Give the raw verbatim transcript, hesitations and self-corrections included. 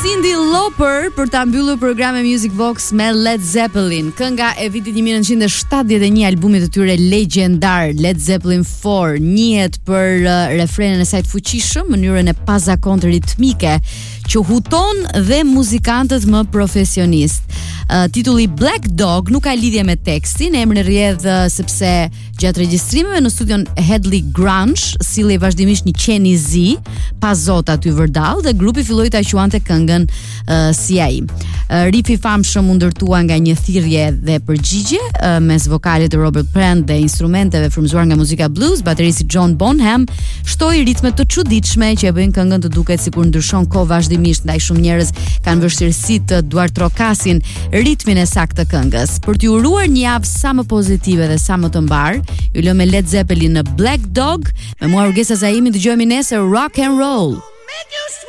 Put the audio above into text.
Cyndi Lauper për ta mbyllur programin Music Box me Led Zeppelin. Kënga e vitit nineteen seventy-one, albumit të tyre legjendar Led Zeppelin four, njihet për uh, refrenin e saj të fuqishëm, mënyrën e pazakontë ritmike që huton dhe muzikantët më profesionist. Uh, titulli Black Dog nuk ka lidhje me tekstin, emri rrjedh uh, sepse gjatë regjistrimeve në studion Headley Grunge silli vazhdimisht një qeni zi, pa zot aty vërdall, dhe grupi filloi ta quante këngën uh, si ai. Uh, Riffi i famshëm u ndërtua nga një thirrje dhe përgjigje uh, mes vokalit të Robert Plant dhe instrumenteve frymzuar nga muzika blues. Bateristi John Bonham shtoi ritme të çuditshme që e bëjnë këngën të duket sikur ndryshon kohë vazhdimisht, ndaj shumë njerëz kanë vështirësi të duartrokasin ritmin e saktë të këngës. Për t'ju uruar një javë sa më pozitive dhe sa më të mbar, ju lë me Led Zeppelin në Black Dog. Me mua Urgesa Zaimi, dëgjojmë nesër rock and roll.